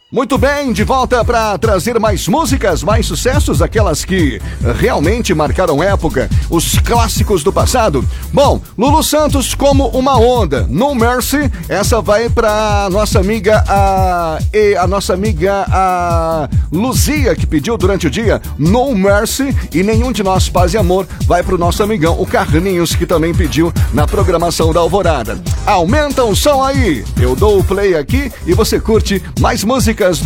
Muito bem, de volta para trazer mais músicas, mais sucessos, aquelas que realmente marcaram época, os clássicos do passado. Bom, Lulu Santos, Como Uma Onda, No Mercy, essa vai para nossa amiga a Luzia, que pediu durante o dia No Mercy, e Nenhum de Nós Paz e Amor vai pro nosso amigão o Carlinhos, que também pediu na programação da Alvorada. Aumenta o som aí, eu dou o play aqui e você curte mais músicas